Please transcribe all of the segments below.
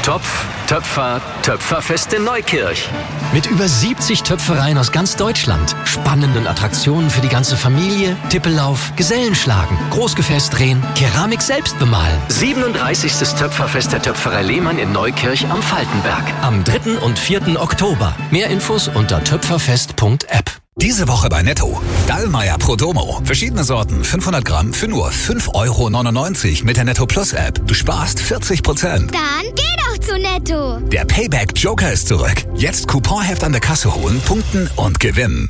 Topf, Töpfer, Töpferfest in Neukirch. Mit über 70 Töpfereien aus ganz Deutschland, spannenden Attraktionen für die ganze Familie, Tippellauf, Gesellenschlagen, Großgefäß drehen, Keramik selbst bemalen. 37. Töpferfest der Töpferei Lehmann in Neukirch am Faltenberg. Am 3. und 4. Oktober. Mehr Infos unter töpferfest.app. Diese Woche bei Netto. Dallmayr Pro Domo. Verschiedene Sorten, 500 Gramm für nur 5,99 € mit der Netto Plus App. Du sparst 40%. Dann geh doch zu Netto. Der Payback Joker ist zurück. Jetzt Couponheft an der Kasse holen, punkten und gewinnen.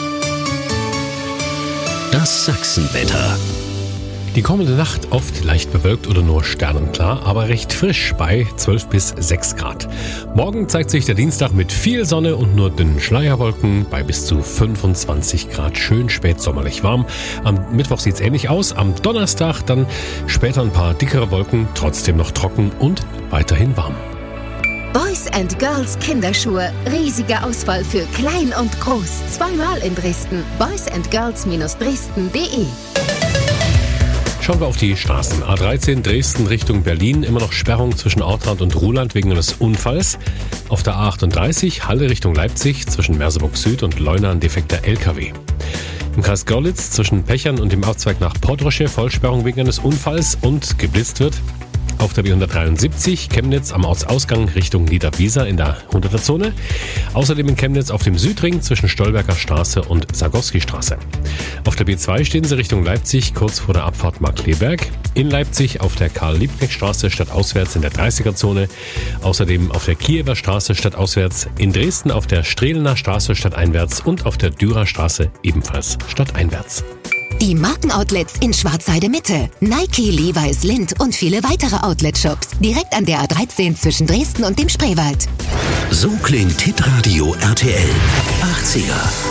Das Sachsenwetter. Die kommende Nacht oft leicht bewölkt oder nur sternenklar, aber recht frisch bei 12 bis 6 Grad. Morgen zeigt sich der Dienstag mit viel Sonne und nur dünnen Schleierwolken bei bis zu 25 Grad. Schön spätsommerlich warm. Am Mittwoch sieht's ähnlich aus. Am Donnerstag dann später ein paar dickere Wolken, trotzdem noch trocken und weiterhin warm. Boys & Girls Kinderschuhe. Riesige Auswahl für klein und groß. Zweimal in Dresden. boysandgirls-dresden.de. Schauen wir auf die Straßen. A13 Dresden Richtung Berlin. Immer noch Sperrung zwischen Ortrand und Ruhland wegen eines Unfalls. Auf der A38 Halle Richtung Leipzig zwischen Merseburg Süd und Leuna ein defekter LKW. Im Kreis Görlitz zwischen Pechern und dem Abzweig nach Portrosche Vollsperrung wegen eines Unfalls und geblitzt wird. Auf der B173 Chemnitz am Ortsausgang Richtung Niederwiesa in der 100er-Zone. Außerdem in Chemnitz auf dem Südring zwischen Stolberger Straße und Sargowski-Straße. Auf der B2 stehen sie Richtung Leipzig kurz vor der Abfahrt Markkleeberg. In Leipzig auf der Karl-Liebknecht-Straße stadtauswärts in der 30er-Zone. Außerdem auf der Kiewer Straße stadtauswärts. In Dresden auf der Strehlener Straße stadteinwärts und auf der Dürer Straße ebenfalls stadteinwärts. Die Markenoutlets in Schwarzheide Mitte. Nike, Levi's, Lindt und viele weitere Outlet-Shops. Direkt an der A13 zwischen Dresden und dem Spreewald. So klingt Hitradio RTL. 80er.